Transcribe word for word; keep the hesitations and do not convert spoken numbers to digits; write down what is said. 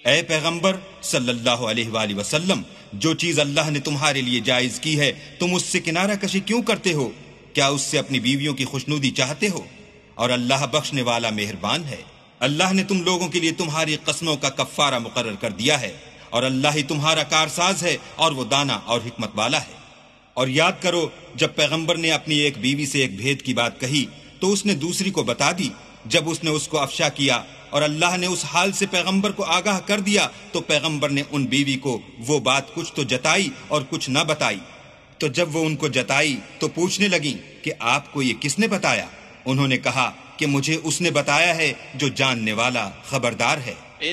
ए पैगंबर सल्लल्लाहु अलैहि वसल्लम, जो चीज अल्लाह ने तुम्हारे लिए जायज की है तुम उससे किनारा कशी क्यों करते हो? क्या उससे अपनी बीवियों की खुशनुदी चाहते हो? और अल्लाह बख्शने वाला मेहरबान है। अल्लाह ने तुम लोगों के लिए तुम्हारी कस्मों का कफ्फारा मुकर्रर कर दिया है और अल्लाह ही तुम्हारा कारसाज है और वो दाना और हिकमत वाला है। और याद करो जब पैगंबर ने अपनी एक बीवी से एक भेद की बात कही तो उसने दूसरी को बता दी। जब उसने उसको अफशा किया और अल्लाह ने उस हाल से पैगंबर को आगाह कर दिया तो पैगंबर ने उन बीवी को वो बात कुछ तो जताई और कुछ न बताई। तो जब वो उनको जताई तो पूछने लगी कि आपको ये किसने बताया? उन्होंने कहा कि मुझे उसने बताया है जो जानने वाला खबरदार है।